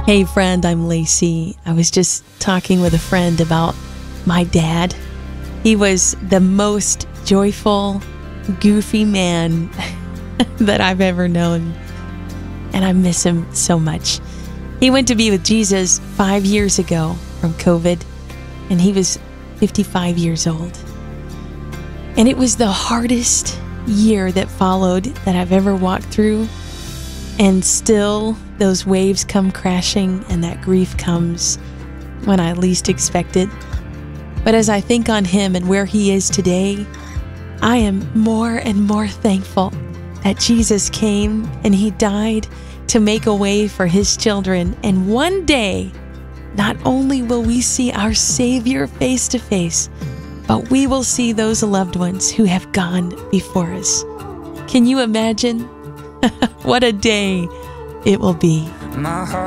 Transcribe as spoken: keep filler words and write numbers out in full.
Hey friend, I'm Lacey. I was just talking with a friend about my dad. He was the most joyful, goofy man that I've ever known, and I miss him so much. He went to be with Jesus five years ago from COVID, and he was fifty-five years old. And it was the hardest year that followed that I've ever walked through. And still, those waves come crashing and that grief comes when I least expect it. But as I think on him and where he is today, I am more and more thankful that Jesus came and he died to make a way for his children. And one day, not only will we see our Savior face to face, but we will see those loved ones who have gone before us. Can you imagine? What a day it will be. My heart